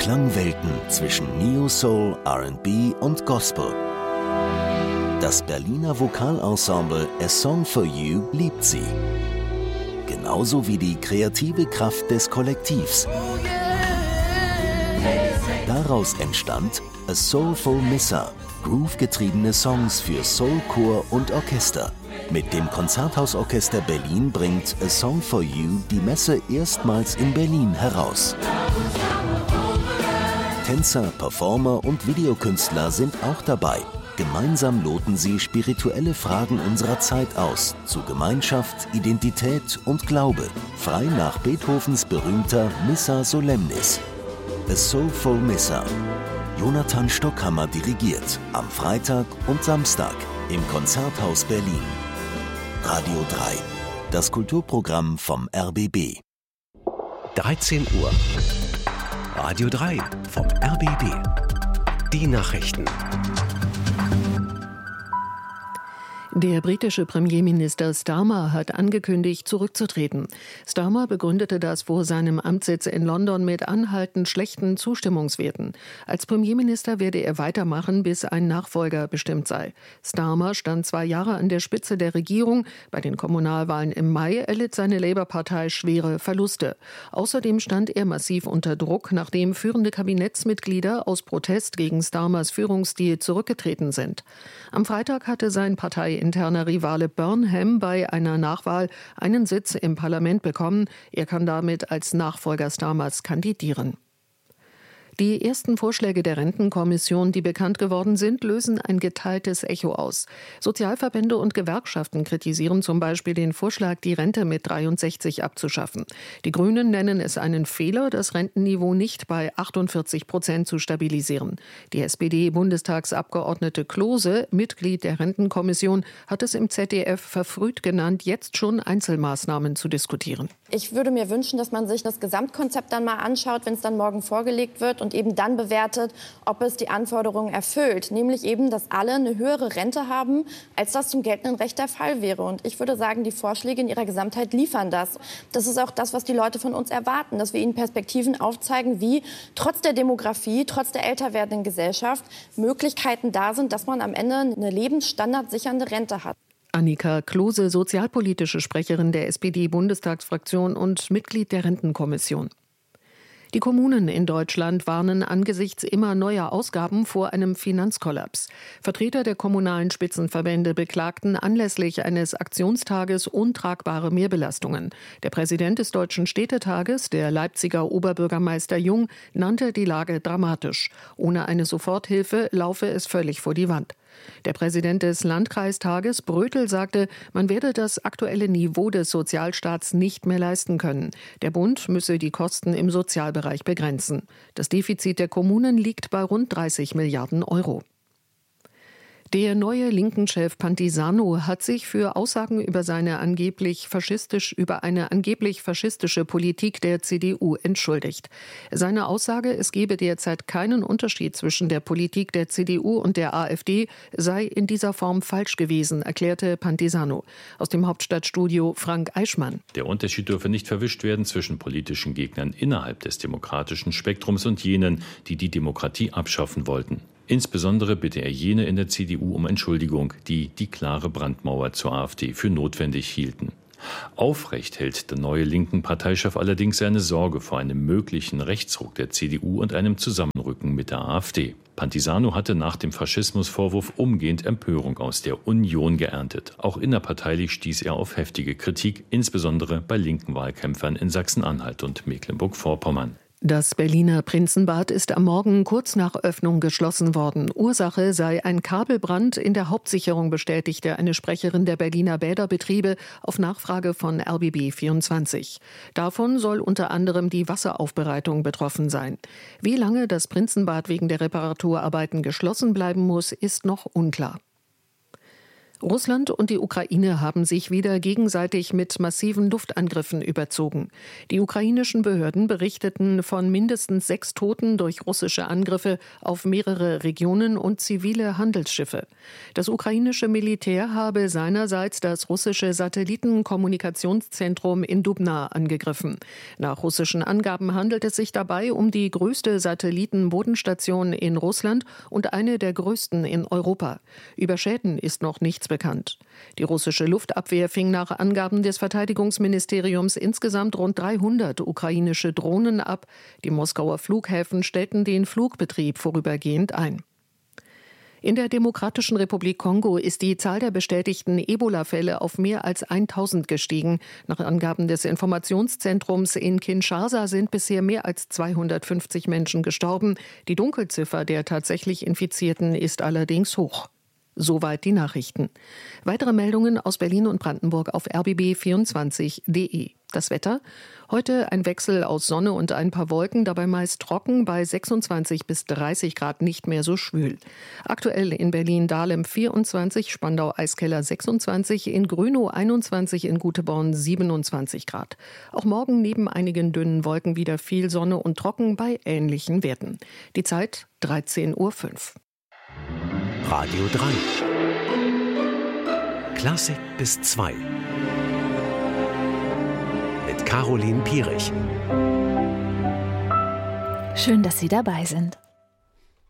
Klangwelten zwischen Neo-Soul, R&B und Gospel. Das Berliner Vokalensemble A Song for You liebt sie. Genauso wie die kreative Kraft des Kollektivs. Daraus entstand A Soulful Missa, groovegetriebene Songs für Soulchor und Orchester. Mit dem Konzerthausorchester Berlin bringt A Song for You die Messe erstmals in Berlin heraus. Tänzer, Performer und Videokünstler sind auch dabei. Gemeinsam loten sie spirituelle Fragen unserer Zeit aus, zu Gemeinschaft, Identität und Glaube, frei nach Beethovens berühmter Missa Solemnis. A Soulful Missa. Jonathan Stockhammer dirigiert, am Freitag und Samstag im Konzerthaus Berlin. Radio 3, das Kulturprogramm vom RBB. 13 Uhr. Radio 3 vom RBB. Die Nachrichten. Der britische Premierminister Starmer hat angekündigt, zurückzutreten. Starmer begründete das vor seinem Amtssitz in London mit anhaltend schlechten Zustimmungswerten. Als Premierminister werde er weitermachen, bis ein Nachfolger bestimmt sei. Starmer stand 2 Jahre an der Spitze der Regierung. Bei den Kommunalwahlen im Mai erlitt seine Labour-Partei schwere Verluste. Außerdem stand er massiv unter Druck, nachdem führende Kabinettsmitglieder aus Protest gegen Starmers Führungsstil zurückgetreten sind. Am Freitag hatte sein parteiinterner Rivale Burnham bei einer Nachwahl einen Sitz im Parlament bekommen. Er kann damit als Nachfolger Starmers kandidieren. Die ersten Vorschläge der Rentenkommission, die bekannt geworden sind, lösen ein geteiltes Echo aus. Sozialverbände und Gewerkschaften kritisieren zum Beispiel den Vorschlag, die Rente mit 63 abzuschaffen. Die Grünen nennen es einen Fehler, das Rentenniveau nicht bei 48% zu stabilisieren. Die SPD-Bundestagsabgeordnete Klose, Mitglied der Rentenkommission, hat es im ZDF verfrüht genannt, jetzt schon Einzelmaßnahmen zu diskutieren. Ich würde mir wünschen, dass man sich das Gesamtkonzept dann mal anschaut, wenn es dann morgen vorgelegt wird und eben dann bewertet, ob es die Anforderungen erfüllt. Nämlich eben, dass alle eine höhere Rente haben, als das zum geltenden Recht der Fall wäre. Und ich würde sagen, die Vorschläge in ihrer Gesamtheit liefern das. Das ist auch das, was die Leute von uns erwarten, dass wir ihnen Perspektiven aufzeigen, wie trotz der Demografie, trotz der älter werdenden Gesellschaft Möglichkeiten da sind, dass man am Ende eine lebensstandardsichernde Rente hat. Annika Klose, sozialpolitische Sprecherin der SPD-Bundestagsfraktion und Mitglied der Rentenkommission. Die Kommunen in Deutschland warnen angesichts immer neuer Ausgaben vor einem Finanzkollaps. Vertreter der kommunalen Spitzenverbände beklagten anlässlich eines Aktionstages untragbare Mehrbelastungen. Der Präsident des Deutschen Städtetages, der Leipziger Oberbürgermeister Jung, nannte die Lage dramatisch. Ohne eine Soforthilfe laufe es völlig vor die Wand. Der Präsident des Landkreistages, Brötel, sagte, man werde das aktuelle Niveau des Sozialstaats nicht mehr leisten können. Der Bund müsse die Kosten im Sozialbereich begrenzen. Das Defizit der Kommunen liegt bei rund 30 Milliarden Euro. Der neue Linken-Chef Pantisano hat sich für Aussagen über eine angeblich faschistische Politik der CDU entschuldigt. Seine Aussage, es gebe derzeit keinen Unterschied zwischen der Politik der CDU und der AfD, sei in dieser Form falsch gewesen, erklärte Pantisano. Aus dem Hauptstadtstudio Frank Eichmann. Der Unterschied dürfe nicht verwischt werden zwischen politischen Gegnern innerhalb des demokratischen Spektrums und jenen, die die Demokratie abschaffen wollten. Insbesondere bitte er jene in der CDU um Entschuldigung, die die klare Brandmauer zur AfD für notwendig hielten. Aufrecht hält der neue linken Parteichef allerdings seine Sorge vor einem möglichen Rechtsruck der CDU und einem Zusammenrücken mit der AfD. Pantisano hatte nach dem Faschismusvorwurf umgehend Empörung aus der Union geerntet. Auch innerparteilich stieß er auf heftige Kritik, insbesondere bei linken Wahlkämpfern in Sachsen-Anhalt und Mecklenburg-Vorpommern. Das Berliner Prinzenbad ist am Morgen kurz nach Öffnung geschlossen worden. Ursache sei ein Kabelbrand in der Hauptsicherung, bestätigte eine Sprecherin der Berliner Bäderbetriebe auf Nachfrage von RBB24. Davon soll unter anderem die Wasseraufbereitung betroffen sein. Wie lange das Prinzenbad wegen der Reparaturarbeiten geschlossen bleiben muss, ist noch unklar. Russland und die Ukraine haben sich wieder gegenseitig mit massiven Luftangriffen überzogen. Die ukrainischen Behörden berichteten von mindestens 6 Toten durch russische Angriffe auf mehrere Regionen und zivile Handelsschiffe. Das ukrainische Militär habe seinerseits das russische Satellitenkommunikationszentrum in Dubna angegriffen. Nach russischen Angaben handelt es sich dabei um die größte Satellitenbodenstation in Russland und eine der größten in Europa. Über Schäden ist noch nichts bekannt. Die russische Luftabwehr fing nach Angaben des Verteidigungsministeriums insgesamt rund 300 ukrainische Drohnen ab. Die Moskauer Flughäfen stellten den Flugbetrieb vorübergehend ein. In der Demokratischen Republik Kongo ist die Zahl der bestätigten Ebola-Fälle auf mehr als 1000 gestiegen. Nach Angaben des Informationszentrums in Kinshasa sind bisher mehr als 250 Menschen gestorben. Die Dunkelziffer der tatsächlich Infizierten ist allerdings hoch. Soweit die Nachrichten. Weitere Meldungen aus Berlin und Brandenburg auf rbb24.de. Das Wetter? Heute ein Wechsel aus Sonne und ein paar Wolken, dabei meist trocken, bei 26 bis 30 Grad nicht mehr so schwül. Aktuell in Berlin-Dahlem 24, Spandau-Eiskeller 26, in Grünow 21, in Guteborn 27 Grad. Auch morgen neben einigen dünnen Wolken wieder viel Sonne und trocken bei ähnlichen Werten. Die Zeit 13.05 Uhr. Radio 3. Klassik bis 2. Mit Caroline Pierich. Schön, dass Sie dabei sind.